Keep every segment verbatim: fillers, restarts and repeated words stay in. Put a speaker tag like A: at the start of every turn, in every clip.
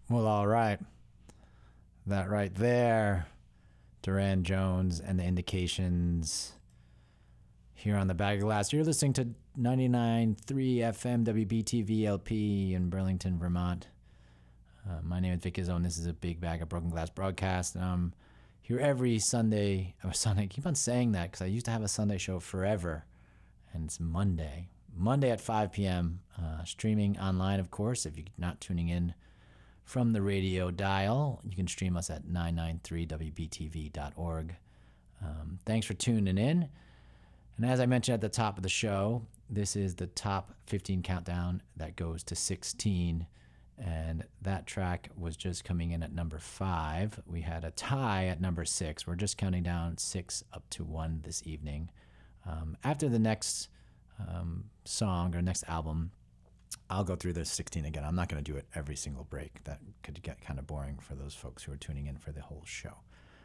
A: Well, all right. That right there, Duran Jones and the Indications here on the Bag of Glass. You're listening to ninety-nine point three F M W B T V L P in Burlington, Vermont. Uh, my name is Vic Izzo, and this is a Big Bag of Broken Glass broadcast. Um, here every Sunday, or Sunday, I keep on saying that because I used to have a Sunday show forever, and it's Monday. Monday at five p.m., uh, streaming online, of course. If you're not tuning in from the radio dial, you can stream us at nine nine three W B T V dot org. Um, thanks for tuning in. And as I mentioned at the top of the show, this is the top fifteen countdown that goes to sixteen. And that track was just coming in at number five. We had a tie at number six. We're just counting down six up to one this evening. Um, after the next um, song or next album, I'll go through the sixteen again. I'm not going to do it every single break. That could get kind of boring for those folks who are tuning in for the whole show.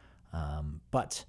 A: Um, but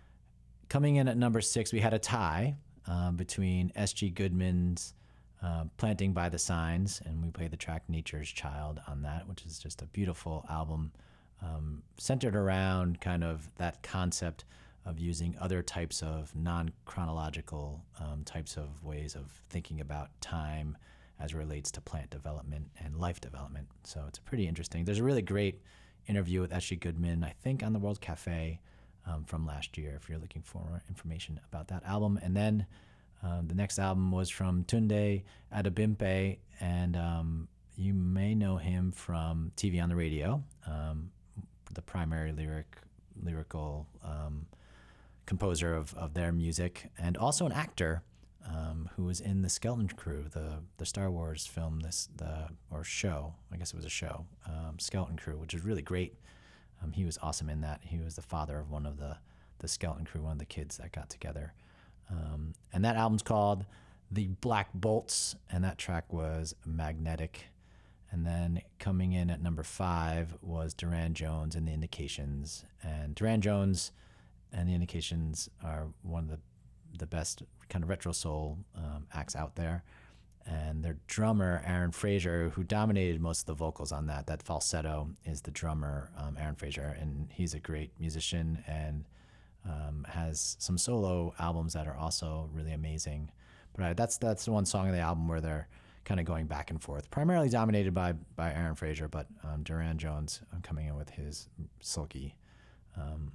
A: coming in at number six, we had a tie uh, between S G Goodman's uh, Planting by the Signs, and we played the track Nature's Child on that, which is just a beautiful album um, centered around kind of that concept of using other types of non-chronological um, types of ways of thinking about time as it relates to plant development and life development. So it's pretty interesting. There's a really great interview with S G Goodman, I think on the World Cafe um, from last year, if you're looking for more information about that album. And then um, the next album was from Tunde Adebimpe, and um, you may know him from T V on the Radio, um, the primary lyric, lyrical um, composer of, of their music, and also an actor Um, who was in the Skeleton Crew, the the Star Wars film, this the or show, I guess it was a show, um, Skeleton Crew, which is really great. Um, he was awesome in that. He was the father of one of the the Skeleton Crew, one of the kids that got together. Um, and that album's called The Black Bolts, and that track was Magnetic. And then coming in at number five was Duran Jones and the Indications. And Duran Jones and the Indications are one of the the best kind of retro soul um, acts out there. And their drummer, Aaron Fraser, who dominated most of the vocals on that, that falsetto is the drummer, um, Aaron Fraser, and he's a great musician and um, has some solo albums that are also really amazing. But uh, that's that's the one song of the album where they're kind of going back and forth, primarily dominated by by Aaron Fraser, but um, Duran Jones um, coming in with his silky um,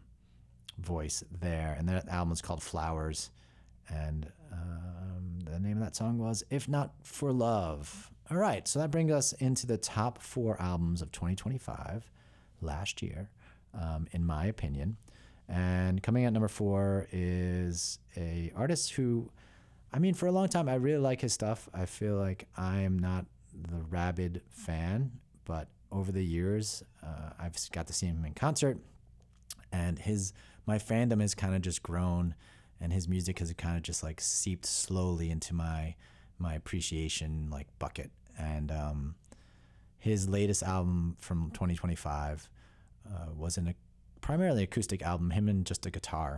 A: voice there. And that album is called Flowers. And um, the name of that song was If Not For Love. All right, so that brings us into the top four albums of twenty twenty-five, last year, um, in my opinion. And coming at number four is a artist who, I mean, for a long time, I really like his stuff. I feel like I am not the rabid fan, but over the years, uh, I've got to see him in concert, and his my fandom has kind of just grown. And his music has kind of just like seeped slowly into my my appreciation like bucket. And um, his latest album from twenty twenty-five uh, was an, a primarily acoustic album, him and just a guitar.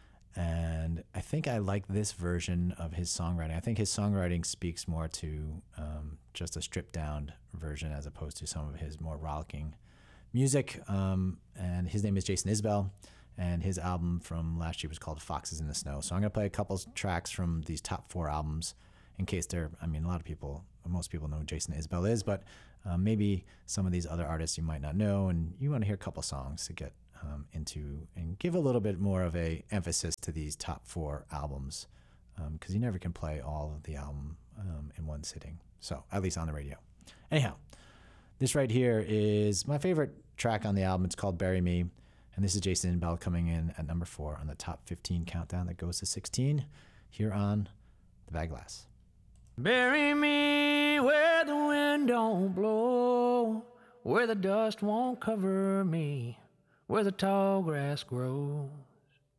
A: And I think I like this version of his songwriting. I think his songwriting speaks more to um, just a stripped down version as opposed to some of his more rollicking music. Um, and his name is Jason Isbell. And his album from last year was called Foxes in the Snow. So I'm going to play a couple tracks from these top four albums in case they're, I mean, a lot of people, most people know who Jason Isbell is, but uh, maybe some of these other artists you might not know, and you want to hear a couple songs to get um, into and give a little bit more of a emphasis to these top four albums, because um, you never can play all of the album um, in one sitting. So at least on the radio. Anyhow, this right here is my favorite track on the album. It's called Bury Me. And this is Jason Isbell coming in at number four on the top fifteen countdown that goes to sixteen here on The Bag of Glass.
B: Bury me where the wind don't blow, where the dust won't cover me, where the tall grass grows.